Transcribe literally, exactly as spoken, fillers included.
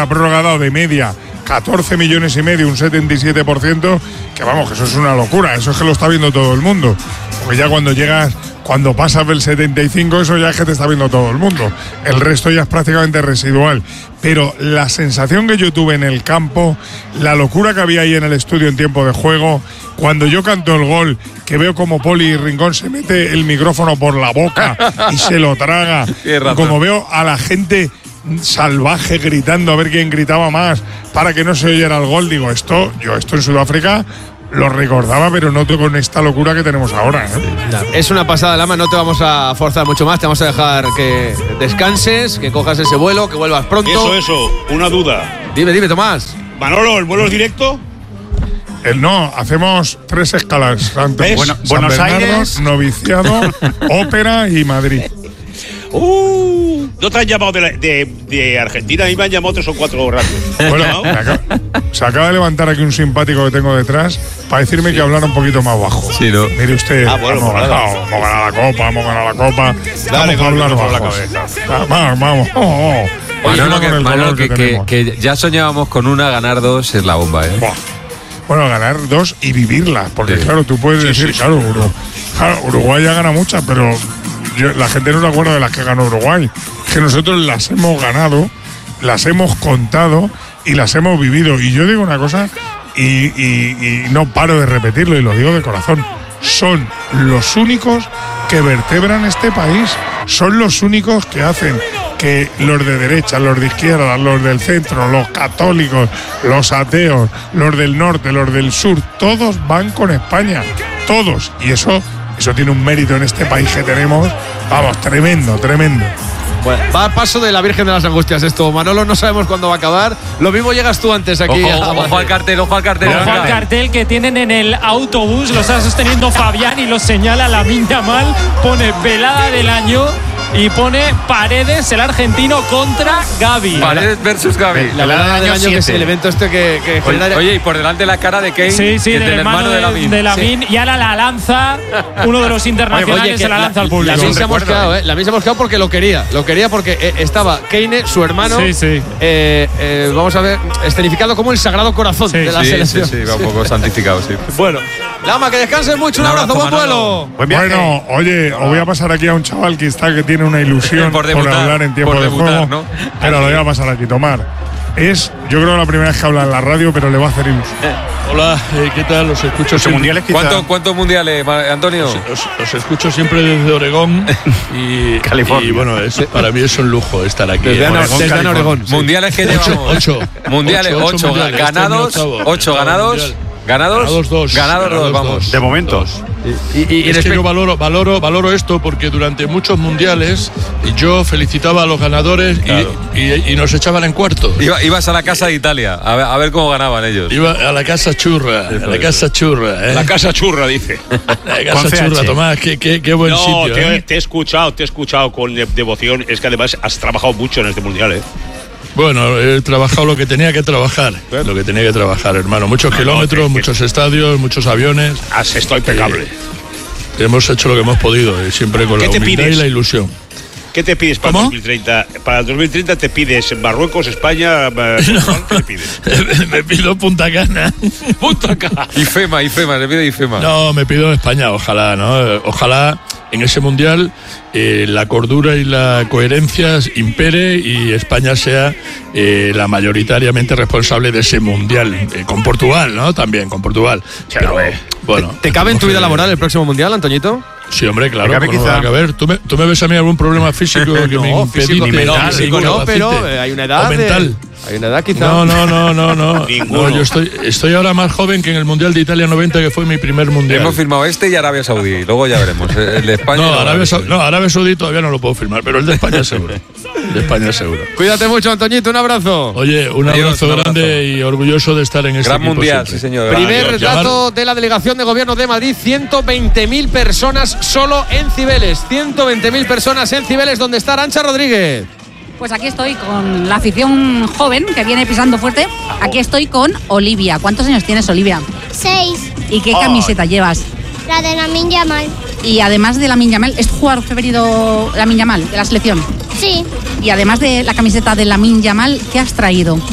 la prórroga ha dado de media catorce millones y medio, un setenta y siete por ciento, que vamos, que eso es una locura, eso es que lo está viendo todo el mundo. Porque ya cuando llegas, cuando pasas del setenta y cinco, eso ya es que te está viendo todo el mundo. El resto ya es prácticamente residual. Pero la sensación que yo tuve en el campo, la locura que había ahí en el estudio en tiempo de juego, cuando yo canto el gol, que veo como Poli Rincón se mete el micrófono por la boca y se lo traga, y como veo a la gente salvaje gritando a ver quién gritaba más para que no se oyera el gol, digo, esto, yo esto en Sudáfrica lo recordaba, pero no con esta locura que tenemos ahora, ¿eh? Es una pasada, Lama, no te vamos a forzar mucho más, te vamos a dejar que descanses, que cojas ese vuelo, que vuelvas pronto. Eso, eso, una duda. Dime, dime, Tomás. Manolo, ¿el vuelo es directo? El no, hacemos tres escalas antes. Bueno, San Buenos Bernardo, Aires, Noviciado, Ópera y Madrid. Uh, ¿No te han llamado de, la, de, de Argentina? A mí me han llamado tres o cuatro ratos. Bueno, me acaba, se acaba de levantar aquí un simpático que tengo detrás para decirme sí. que hablara un poquito más bajo. Sí, ¿no? Mire usted, ah, bueno, hemos, ganado, hemos ganado la copa, hemos ganado la copa. Dale, vamos a hablar bajo la cabeza. Ah, vamos, vamos. Oh, oh. Manolo, que, Manolo que, que, que ya soñábamos con una, ganar dos es la bomba, ¿eh? Buah. Bueno, ganar dos y vivirla, porque sí. claro, tú puedes sí, decir, sí, sí. claro, Uruguay, claro, Uruguay ya gana muchas, pero yo, la gente no se acuerda de las que ganó Uruguay, que nosotros las hemos ganado, las hemos contado y las hemos vivido. Y yo digo una cosa y, y, y no paro de repetirlo y lo digo de corazón, son los únicos que vertebran este país, son los únicos que hacen que los de derecha, los de izquierda, los del centro, los católicos, los ateos, los del norte, los del sur, todos van con España, todos. Y eso, eso tiene un mérito en este país que tenemos, vamos, tremendo, tremendo. Bueno, va a paso de la Virgen de las Angustias esto, Manolo, no sabemos cuándo va a acabar. Lo mismo llegas tú antes aquí. Ojo, ojo, ojo al cartel, ojo al cartel. Ojo al cartel que tienen en el autobús, lo está sosteniendo Fabián y lo señala Lamine Yamal, pone velada del año y pone Paredes, el argentino, contra Gavi. Paredes versus Gavi. La velada del año, que es el evento este que, que genera... Oye, y por delante la cara de Kane, sí, sí, del, del hermano de Lamine. De Lamine, sí. Y ahora la lanza, uno de los internacionales Oye, se la lanza la, al público. La se ha mosqueado, ¿eh? La se ha mosqueado porque lo quería. Lo quería porque eh, estaba Kane, su hermano, sí, sí. Eh, eh, vamos a ver, escenificado como el Sagrado Corazón sí, de la sí, selección. Sí, sí, va un poco santificado, sí. Bueno, Lama, que descanses mucho, un, un abrazo, abrazo, buen vuelo. Buen bueno, oye, os voy a pasar aquí a un chaval que está que tiene una ilusión por, debutar, por hablar en tiempo por de debutar, juego, ¿no? Pero lo voy a pasar aquí, Tomar. Es, yo creo, la primera vez que habla en la radio, pero le va a hacer ilusión. Eh, hola, eh, ¿qué tal? Los escucho siempre. Mundiales, ¿Cuánto, ¿Cuántos mundiales, Antonio? Os, os, os escucho siempre desde Oregón y, California. Y bueno, es, para mí es un lujo estar aquí. Desde, en Oregón, desde Oregón. Mundiales que ocho, llevamos. Ocho. Mundiales, ocho, ocho, ocho mundiales. ganados, Este ocho ganados. ¿Ganados? Ganados dos. Ganados dos, vamos. Dos. De momento. Dos. Y, y, y es que yo valoro, valoro, valoro esto porque durante muchos mundiales yo felicitaba a los ganadores claro. y, y, y nos echaban en cuartos. Iba, ibas a la casa de Italia a ver, a ver cómo ganaban ellos. Iba a la casa churra, a la casa churra. ¿eh? La casa churra, dice. La casa churra, Tomás, qué, qué, qué buen no, sitio. Te, ¿eh? te he escuchado, te he escuchado con devoción. Es que además has trabajado mucho en este mundial, ¿eh? Bueno, he trabajado lo que tenía que trabajar, lo que tenía que trabajar, hermano. Muchos no, kilómetros, no, que, muchos que... estadios, muchos aviones. Has estado impecable. Eh, hemos hecho lo que hemos podido, eh, siempre con la humildad y la ilusión. ¿Qué te pides para el dos mil treinta? Para el dos mil treinta te pides Marruecos, España, no, ¿qué te pides? Me pido Punta Cana. Punta Cana. IFEMA, IFEMA, le pido IFEMA. No, me pido España, ojalá, ¿no? Ojalá en ese mundial eh, la cordura y la coherencia impere y España sea eh, la mayoritariamente responsable de ese mundial. Eh, con Portugal, ¿no? También, con Portugal. Pero, bueno. ¿Te, te cabe en tu vida laboral el próximo mundial, Antoñito? Sí, hombre, claro. No, a ver, ¿tú me, ¿tú me ves a mí algún problema físico que no, me impedite? Físico, mental, físico no, pero eh, hay una edad. ¿O mental? De, hay una edad quizá. No, no, no, no, no. no yo estoy, estoy ahora más joven que en el Mundial de Italia noventa, que fue mi primer mundial. Hemos firmado este y Arabia Saudí. Luego ya veremos. El de España. No, Arabia Saudí, no, Arabia Saudí todavía no lo puedo firmar, pero el de España seguro. El de España seguro. Cuídate mucho, Antoñito. Un abrazo. Oye, un Adiós, abrazo un abrazo grande y orgulloso de estar en este gran equipo mundial, siempre. sí, señor. Primer Adiós, dato llamar... de la delegación de gobierno de Madrid: ciento veinte mil personas solo en Cibeles. ciento veinte mil personas en Cibeles, donde está Arantxa Rodríguez. Pues aquí estoy con la afición joven que viene pisando fuerte. Aquí estoy con Olivia. ¿Cuántos años tienes, Olivia? Seis. ¿Y qué camiseta oh. llevas? La de Lamine Yamal. Y además de Lamine Yamal, ¿es tu jugador preferido Lamine Yamal de la selección? Sí. Y además de la camiseta de Lamine Yamal, ¿qué has traído?